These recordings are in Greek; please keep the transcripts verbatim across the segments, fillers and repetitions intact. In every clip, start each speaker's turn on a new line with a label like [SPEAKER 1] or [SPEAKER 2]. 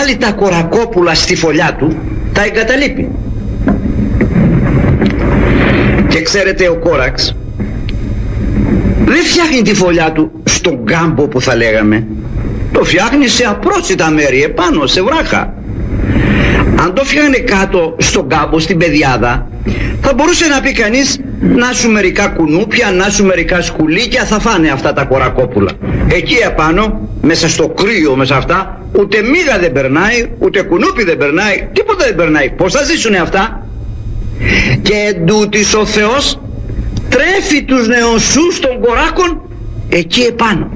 [SPEAKER 1] βάλει τα κορακόπουλα στη φωλιά του, τα εγκαταλείπει. Και ξέρετε, ο Κόραξ δεν φτιάχνει τη φωλιά του στον κάμπο που θα λέγαμε, το φτιάχνει σε απρόσιτα μέρη, επάνω σε βράχα. Αν το φτιάχνε κάτω στον κάμπο, στην πεδιάδα, θα μπορούσε να πει κανείς, να σου μερικά κουνούπια, να σου μερικά σκουλίκια, θα φάνε αυτά τα κορακόπουλα. Εκεί επάνω, μέσα στο κρύο, μέσα αυτά, ούτε μύγα δεν περνάει, ούτε κουνούπι δεν περνάει, τίποτα δεν περνάει. Πώς θα ζήσουνε αυτά? Και εντούτοις ο Θεός τρέφει τους νεοσσούς των κοράκων εκεί επάνω.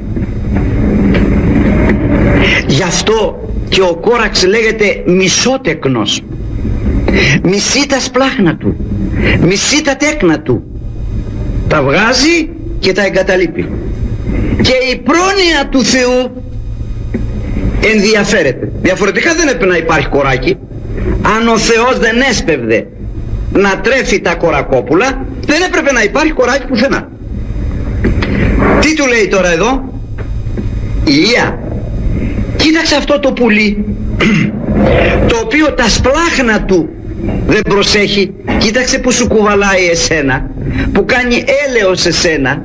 [SPEAKER 1] Γι' αυτό και ο Κόραξ λέγεται μισότεκνος. Μισεί τα σπλάχνα του, μισεί τα τέκνα του, τα βγάζει και τα εγκαταλείπει. Και η πρόνοια του Θεού ενδιαφέρεται. Διαφορετικά δεν έπρεπε να υπάρχει κοράκι. Αν ο Θεός δεν έσπευδε να τρέφει τα κορακόπουλα, δεν έπρεπε να υπάρχει κοράκι πουθενά. Τι του λέει τώρα εδώ? Ηλία, κοίταξε αυτό το πουλί το οποίο τα σπλάχνα του δεν προσέχει. Κοίταξε που σου κουβαλάει εσένα, που κάνει έλεος εσένα.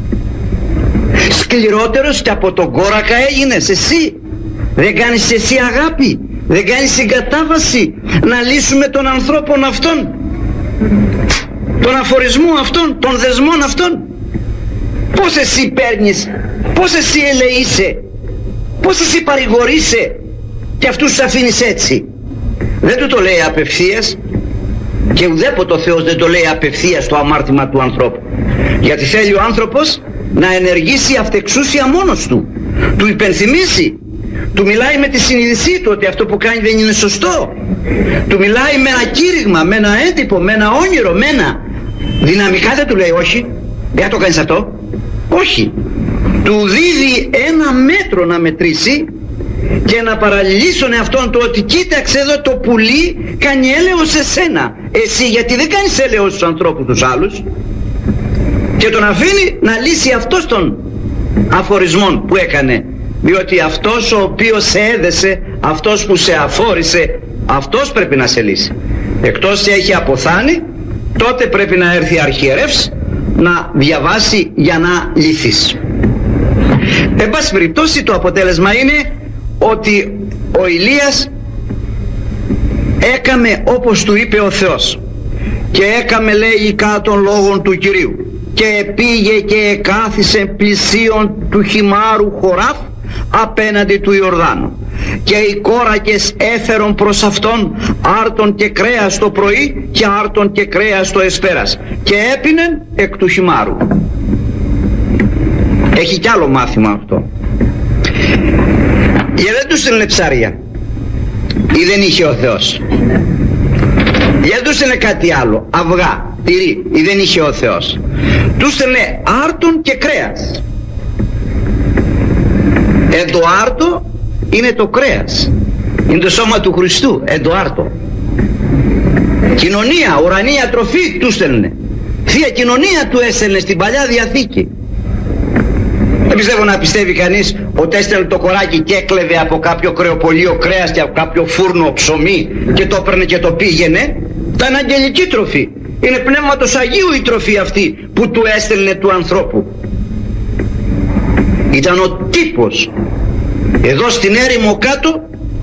[SPEAKER 1] Σκληρότερος και από τον κόρακα έγινες εσύ. Δεν κάνεις εσύ αγάπη, δεν κάνεις συγκατάβαση να λύσουμε των ανθρώπων αυτών, τον αφορισμό αυτών, των δεσμών αυτών. Πώς εσύ παίρνεις, πώς εσύ ελεείσαι, πώς εσύ παρηγορείσαι και αυτούς τους αφήνεις έτσι? Δεν του το λέει απευθείας, και ουδέποτε ο Θεός δεν το λέει απευθείας το αμάρτημα του ανθρώπου, γιατί θέλει ο άνθρωπος να ενεργήσει αυτεξούσια μόνος του, του υπενθυμίσει, του μιλάει με τη συνείδησή του ότι αυτό που κάνει δεν είναι σωστό, του μιλάει με ένα κήρυγμα, με ένα έντυπο, με ένα όνειρο, με ένα δυναμικά. Δεν του λέει όχι, δεν το κάνεις αυτό, όχι. Του δίδει ένα μέτρο να μετρήσει και να παραλληλήσουν αυτόν του ότι κοίταξε εδώ το πουλί κάνει έλεος σε σένα, εσύ γιατί δεν κάνεις έλεος στους ανθρώπους τους άλλους, και τον αφήνει να λύσει αυτός τον αφορισμό που έκανε, διότι αυτός ο οποίος σε έδεσε, αυτός που σε αφόρησε, αυτός πρέπει να σε λύσει. Εκτός σε έχει αποθάνει, τότε πρέπει να έρθει αρχιερεύς να διαβάσει για να λυθείς. Εν πάση περιπτώσει, το αποτέλεσμα είναι ότι ο Ηλίας έκαμε όπως του είπε ο Θεός, και έκαμε, λέει, κατά των λόγων του Κυρίου, και πήγε και εκάθισε πλησίον του χυμάρου Χοράφ απέναντι του Ιορδάνου, και οι κόρακες έφερον προς αυτόν άρτον και κρέας το πρωί και άρτον και κρέας το εσπέρας, και έπινεν εκ του χυμάρου. Έχει κι άλλο μάθημα αυτό. Για δεν τους στέλνε ψάρια, ή δεν είχε ο Θεός. Για τους στέλνε κάτι άλλο, αυγά, τυρί, ή δεν είχε ο Θεός. Τους στέλνε άρτον και κρέας. Εν το άρτο είναι το κρέας, είναι το σώμα του Χριστού, εν το άρτο. Κοινωνία, ουρανία τροφή του στέλνε. Θεία κοινωνία του έστελνε στην Παλιά Διαθήκη. Δεν πιστεύω να πιστεύει κανείς ότι έστελνε το κοράκι και έκλεβε από κάποιο κρεοπολείο κρέας και από κάποιο φούρνο ψωμί και το έπαιρνε και το πήγαινε. Ήταν αγγελική τροφή. Είναι πνεύματος Αγίου η τροφή αυτή που του έστελνε του ανθρώπου. Ήταν ο τύπος. Εδώ στην έρημο κάτω,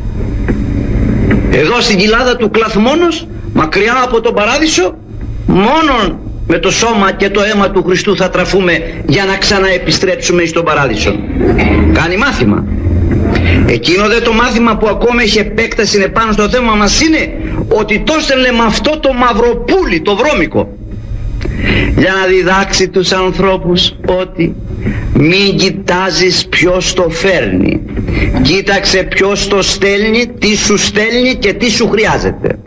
[SPEAKER 1] εδώ στην κοιλάδα του Κλαθμόνος, μακριά από τον Παράδεισο, μόνον με το σώμα και το αίμα του Χριστού θα τραφούμε για να ξαναεπιστρέψουμε στον Παράδεισο. Κάνει μάθημα. Εκείνο δε το μάθημα που ακόμα έχει επέκταση επάνω στο θέμα μας είναι ότι το στέλνε με αυτό το μαυροπούλι, το βρώμικο, για να διδάξει τους ανθρώπους ότι μην κοιτάζεις ποιος το φέρνει, κοίταξε ποιος το στέλνει, τι σου στέλνει και τι σου χρειάζεται.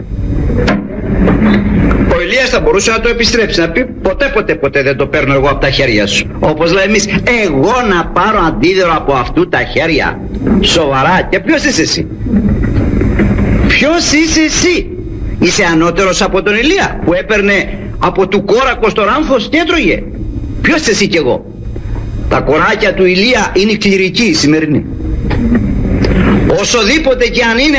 [SPEAKER 1] Ο Ηλίας θα μπορούσε να το επιστρέψει, να πει ποτέ ποτέ ποτέ δεν το παίρνω εγώ από τα χέρια σου. Όπως λέμε εμείς, εγώ να πάρω αντίδωρο από αυτού τα χέρια? Σοβαρά? Και ποιος είσαι εσύ? Ποιος είσαι εσύ? Είσαι ανώτερος από τον Ηλία που έπαιρνε από του κόρακος το ράμφος και έτρωγε? Ποιος είσαι εσύ κι εγώ? Τα κοράκια του Ηλία είναι κληρικοί οι σημερινοί. Όσοδήποτε και αν είναι